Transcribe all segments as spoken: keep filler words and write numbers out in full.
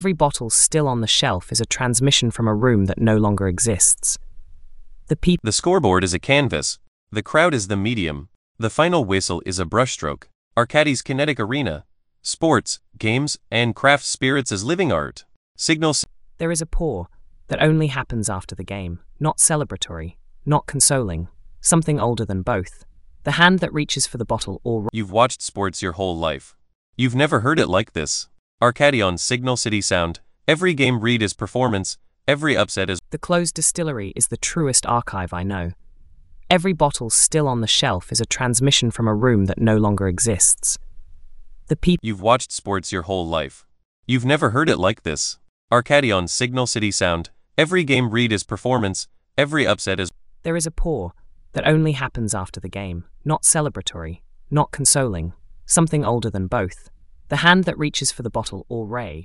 Every bottle still on the shelf is a transmission from a room that no longer exists. The people. The scoreboard is a canvas. The crowd is the medium. The final whistle is a brushstroke. Arcadis Kinetic Arena. Sports, games, and craft spirits as living art. Signals. There is a pour that only happens after the game, not celebratory, not consoling, something older than both. The hand that reaches for the bottle or... You've watched sports your whole life. You've never heard it like this. Arcadi on Signal City Sound. Every game read is performance. Every upset is... The closed distillery is the truest archive I know. Every bottle still on the shelf is a transmission from a room that no longer exists. The people. You've watched sports your whole life. You've never heard it like this. Arcadi on Signal City Sound. Every game read is performance. Every upset is... There is a pour that only happens after the game, not celebratory, not consoling, something older than both. The hand that reaches for the bottle or ray.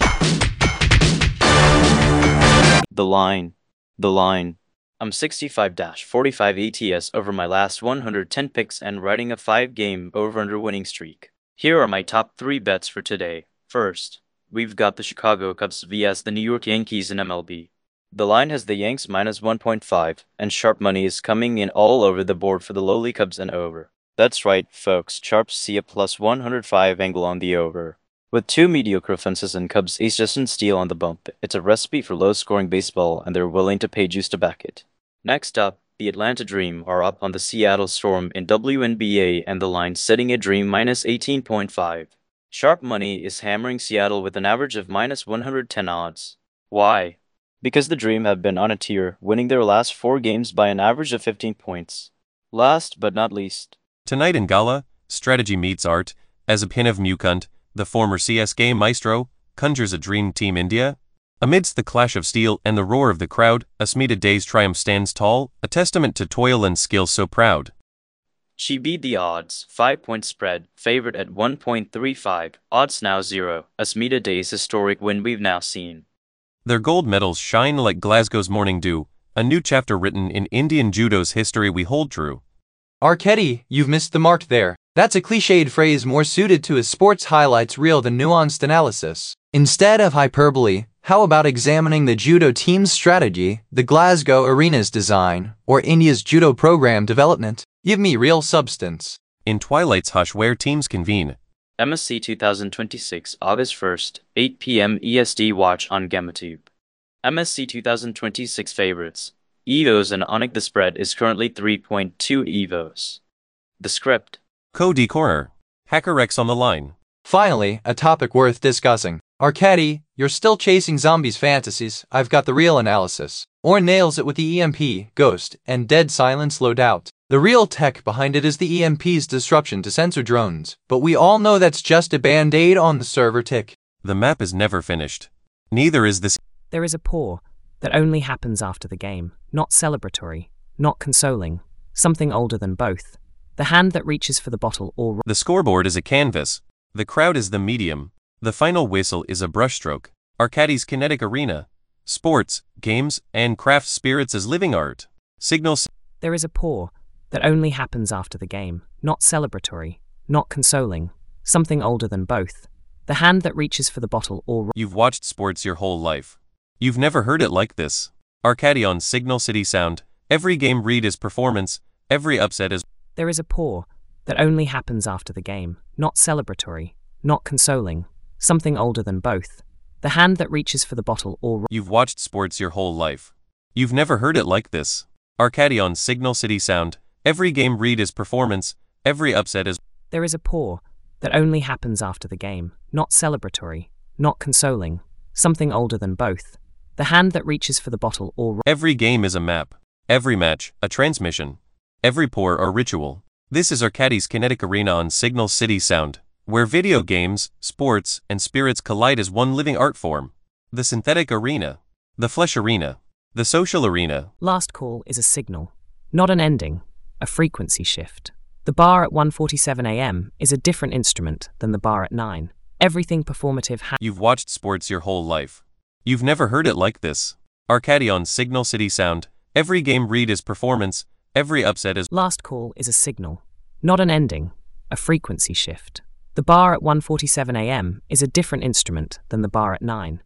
The line. The line. I'm sixty-five forty-five A T S over my last one hundred ten picks and riding a five game over-under winning streak. Here are my top three bets for today. First, we've got the Chicago Cubs versus the New York Yankees in M L B. The line has the Yanks minus one point five, and sharp money is coming in all over the board for the lowly Cubs and over. That's right, folks, sharps see a plus one hundred five angle on the over. With two mediocre offenses and Cubs ace Justin Steele on the bump, it's a recipe for low-scoring baseball, and they're willing to pay juice to back it. Next up, the Atlanta Dream are up on the Seattle Storm in W N B A, and the line setting a Dream minus eighteen point five. Sharp money is hammering Seattle with an average of minus one hundred ten odds. Why? Because the Dream have been on a tear, winning their last four games by an average of fifteen points. Last but not least. Tonight in Gala, strategy meets art, as Abhinav Mukund, the former C S K maestro, conjures a dream Team India. Amidst the clash of steel and the roar of the crowd, Asmita Day's triumph stands tall, a testament to toil and skill so proud. She beat the odds, five point spread, favored at one point three five, odds now zero, Asmita Day's historic win we've now seen. Their gold medals shine like Glasgow's morning dew, a new chapter written in Indian judo's history we hold true. Arcadi, you've missed the mark there. That's a cliched phrase more suited to a sports highlights reel than nuanced analysis. Instead of hyperbole, how about examining the judo team's strategy, the Glasgow Arena's design, or India's judo program development? Give me real substance. In Twilight's hush where teams convene. M S C twenty twenty-six, August first, eight p m E S T watch on GammaTube. M S C twenty twenty-six favorites. Evos and Onik the spread is currently three point two Evos. The script. Cody Corner. HackerX on the line. Finally, a topic worth discussing. Arcadi, you're still chasing zombies fantasies. I've got the real analysis. Or nails it with the E M P, Ghost, and Dead Silence low doubt. The real tech behind it is the E M P's disruption to sensor drones, but we all know that's just a band-aid on the server tick. The map is never finished. Neither is this. There is a pour that only happens after the game, not celebratory, not consoling, something older than both. The hand that reaches for the bottle or... The scoreboard is a canvas. The crowd is the medium. The final whistle is a brushstroke. Arcadi's Kinetic Arena. Sports, games, and craft spirits as living art. Signals. There is a pour that only happens after the game, not celebratory, not consoling, something older than both. The hand that reaches for the bottle or... You've watched sports your whole life. You've never heard it like this. Arcadi on Signal City Sound. Every game read is performance. Every upset is... There is a pour that only happens after the game, not celebratory, not consoling, something older than both. The hand that reaches for the bottle or... You've watched sports your whole life. You've never heard it like this. Arcadi on Signal City Sound. Every game read is performance. Every upset is... There is a pour that only happens after the game, not celebratory, not consoling, something older than both. The hand that reaches for the bottle or... Every game is a map. Every match, a transmission. Every pour or ritual. This is Arcadi's Kinetic Arena on Signal City Sound, where video games, sports, and spirits collide as one living art form. The synthetic arena. The flesh arena. The social arena. Last call is a signal, not an ending, a frequency shift. The bar at one forty-seven a m is a different instrument than the bar at nine. Everything performative ha- You've watched sports your whole life. You've never heard it like this. Arcadi on Signal City Sound. Every game read is performance. Every upset is... Last call is a signal, not an ending, a frequency shift. The bar at one forty-seven a m is a different instrument than the bar at nine.